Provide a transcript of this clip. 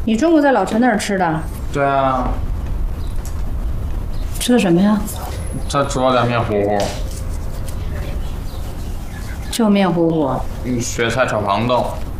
你中午在老陈那儿吃的？ 对啊， 吃的什么呀？ 他煮了点面糊糊， 就面糊糊。 雪菜炒黄豆。